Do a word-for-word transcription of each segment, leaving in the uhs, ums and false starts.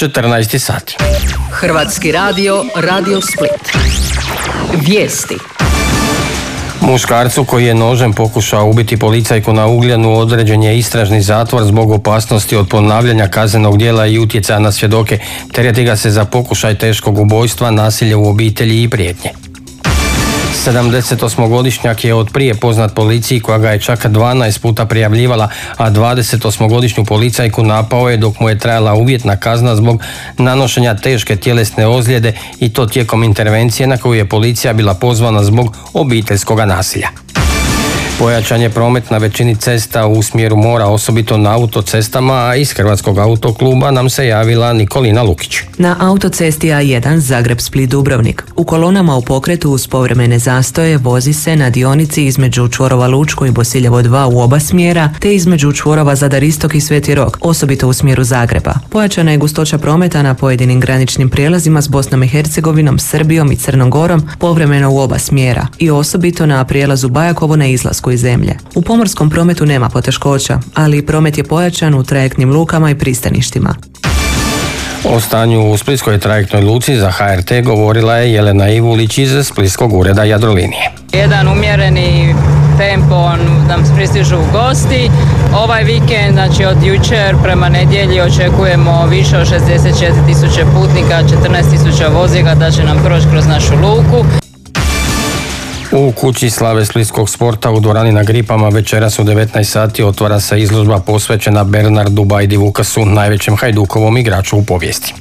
četrnaest sati. Hrvatski radio, Radio Split. Vijesti. Muškarcu koji je nožem pokušao ubiti policajku na Ugljanu određen je istražni zatvor zbog opasnosti od ponavljanja kaznenog djela i utjecaja na svjedoke. Tereti ga se za pokušaj teškog ubojstva, nasilje u obitelji i prijetnje. sedamdesetosmogodišnjak je od prije poznat policiji koja ga je čak dvanaest puta prijavljivala, a dvadesetosmogodišnju policajku napao je dok mu je trajala uvjetna kazna zbog nanošenja teške tjelesne ozljede i to tijekom intervencije na koju je policija bila pozvana zbog obiteljskog nasilja. Pojačan je promet na većini cesta u smjeru mora, osobito na autocestama, a iz Hrvatskog autokluba nam se javila Nikolina Lukić. Na autocesti A jedan Zagreb-Split-Dubrovnik u kolonama u pokretu uz povremene zastoje vozi se na dionici između čvorova Lučko i Bosiljevo dva u oba smjera, te između čvorova Zadar Istok i Sveti Rok, osobito u smjeru Zagreba. Pojačana je gustoća prometa na pojedinim graničnim prijelazima s Bosnom i Hercegovinom, Srbijom i Crnom Gorom, povremeno u oba smjera i osobito na prijelazu Bajakovo na izlasku iz zemlje. U pomorskom prometu nema poteškoća, ali promet je pojačan u trajektnim lukama i pristaništima. O stanju u splitskoj trajektnoj luci za H R T govorila je Jelena Ivulić iz splitskog ureda Jadrolinije. Jedan umjereni tempo nam pristižu gosti. Ovaj vikend, znači od jučer prema nedjelji, očekujemo više od šezdeset četiri tisuće putnika, četrnaest tisuća vozila da će nam proći kroz našu luku. U kući slave splitskog sporta u dvorani na Gripama večeras u devetnaest sati otvara se izložba posvećena Bernardu Bajdi Vukasu, najvećem Hajdukovom igraču u povijesti.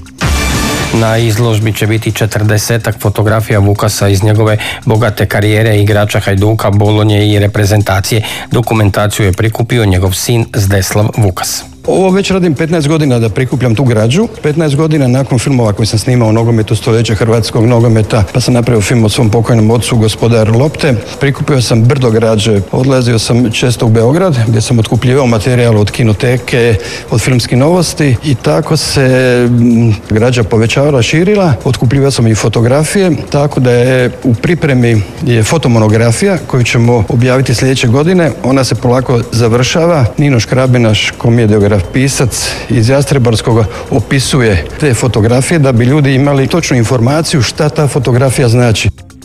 Na izložbi će biti četrdesetak fotografija Vukasa iz njegove bogate karijere igrača Hajduka, Bolonje i reprezentacije. Dokumentaciju je prikupio njegov sin Zdeslav Vukas. Ovo već radim petnaest godina da prikupljam tu građu. petnaest godina nakon filmova koji sam snimao o nogometu, stoljeće hrvatskog nogometa, pa sam napravio film o svom pokojnom ocu, Gospodar lopte. Prikupio sam brdo građe. Odlazio sam često u Beograd gdje sam otkupljivao materijal od kinoteke, od filmskih novosti i tako se građa povećavala, širila. Otkupljivao sam i fotografije, tako da je u pripremi je fotomonografija koju ćemo objaviti sljedeće godine. Ona se polako završava. Nino Škrabinaš, komediograf, pisac iz Jastrebarskog, opisuje te fotografije da bi ljudi imali točnu informaciju šta ta fotografija znači.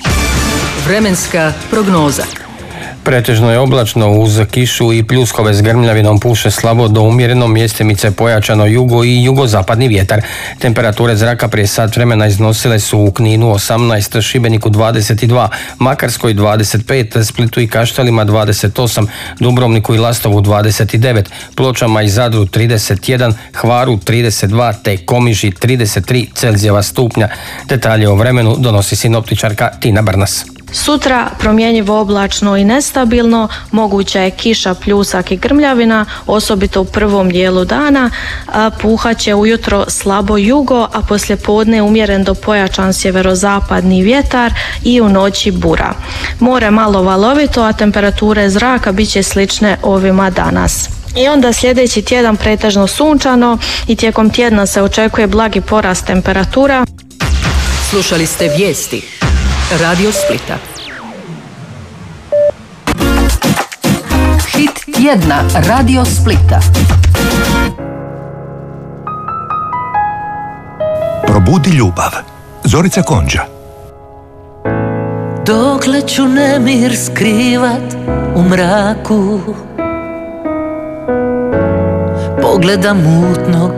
Vremenska prognoza. Pretežno je oblačno uz kišu i pljuskove s grmljavinom, puše slabo do umjereno, mjestimice pojačano jugo i jugozapadni vjetar. Temperature zraka prije sat vremena iznosile su u Kninu osamnaest, Šibeniku dvadeset dva, Makarskoj dvadeset pet, Splitu i Kaštelima dvadeset osam, Dubrovniku i Lastovu dvadeset devet, Pločama i Zadru trideset jedan, Hvaru trideset dva te Komiži trideset tri Celzijeva stupnja. Detalje o vremenu donosi sinoptičarka Tina Brnas. Sutra promjenjivo oblačno i nestabilno, moguća je kiša, pljusak i grmljavina, osobito u prvom dijelu dana, a puhat će ujutro slabo jugo, a poslijepodne umjeren do pojačan sjeverozapadni vjetar i u noći bura. More malo valovito, a temperature zraka bit će slične ovima danas. I onda sljedeći tjedan pretežno sunčano i tijekom tjedna se očekuje blagi porast temperatura. Slušali ste vijesti Radio Splita. Hit tjedna Radio Splita. Probudi ljubav. Zorica Konđa. Dokle ću nemir skrivat u mraku, pogleda mutnog